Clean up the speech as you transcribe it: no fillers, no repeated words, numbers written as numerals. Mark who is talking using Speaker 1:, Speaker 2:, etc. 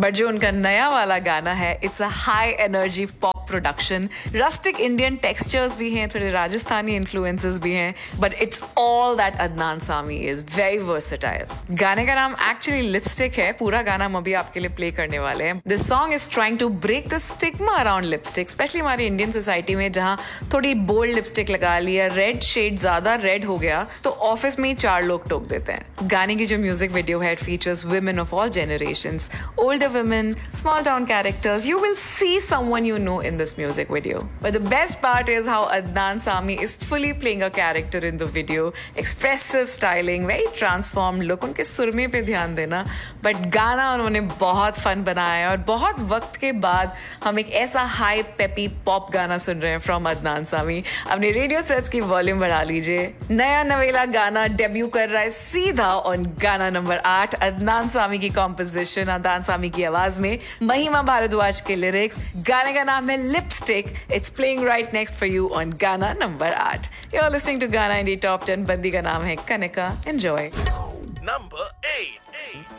Speaker 1: But जो उनका नया वाला गाना है, it's a high energy pop production, rustic Indian textures भी हैं, थोड़े राजस्थानी इन्फ्लुएंसेस भी हैं, but it's all that Adnan Sami is, very versatile. गाने का नाम एक्चुअली लिपस्टिक है। पूरा गाना हम अभी आपके लिए प्ले करने वाले हैं। This song is trying to break the stigma around lipstick, specially हमारी इंडियन सोसाइटी में, जहां थोड़ी बोल्ड लिपस्टिक लगा लिया, रेड शेड ज्यादा रेड हो गया तो ऑफिस में ही 4 लोग टोक देते हैं। गाने की जो म्यूजिक वीडियो है, features women of all generations, older women, small town characters. You will see someone you know in this music video. But the best part is how Adnan Sami is fully playing a character in the video. Expressive styling, very transformed look. उनके सुरमे पे ध्यान देना. But गाना उन्होंने बहुत fun बनाया है और बहुत वक्त के बाद हम एक ऐसा हाई पेपी पॉप गाना सुन रहे हैं फ्रॉम अदनान सामी। अपने रेडियो सेट्स की वॉल्यूम बढ़ा लीजिए। नया नवेला गाना डेब्यू कर रहा है सीधा ऑन गाना नंबर 8, अदनान सामी की कॉम्पोजिशन, अदनान सामी की आवाज में, महिमा भारद्वाज के लिरिक्स। गाने का नाम है lipstick. It's playing right next for you on गाना number 8। You are listening to गाना इंडी टॉप 10। बंदी का नाम है कनिका। एंजॉय।